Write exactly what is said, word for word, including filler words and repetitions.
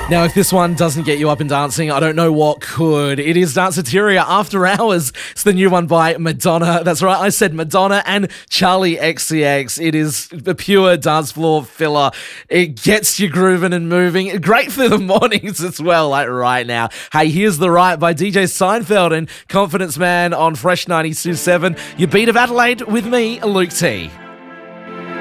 Now, if this one doesn't get you up and dancing, I don't know what could. It is Danceteria After Hours. It's the new one by Madonna. That's right, I said Madonna and Charlie X C X. It is a pure dance floor filler. It gets you grooving and moving. Great for the mornings as well, like right now. Hey, here's The Right by D J Seinfeld and Confidence Man on Fresh ninety-two point seven. Your beat of Adelaide with me, Luke T.